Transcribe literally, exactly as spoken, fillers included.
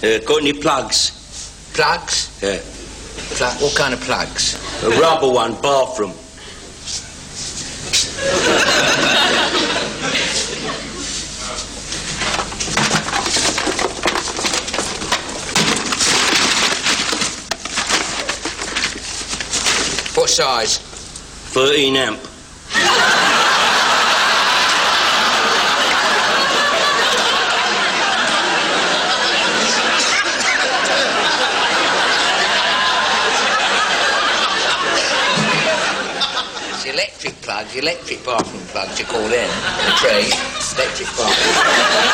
Uh, got any plugs? Plugs? Yeah. Plug, what kind of plugs? A rubber one, bathroom. What size? thirteen amp. It's electric plugs, electric bathroom plugs, you call them. The trade, electric bathroom.